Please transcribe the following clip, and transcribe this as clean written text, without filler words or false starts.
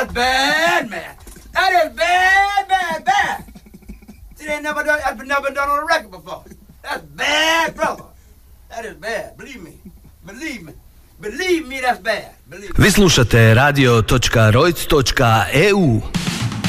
That's bad, man. That is bad, bad, bad. See, they never done. That's never been done on a record before. That's bad, brother. That is bad. Believe me. Believe me. Believe me, that's bad. Believe me. Vi slušate radio.roic.eu.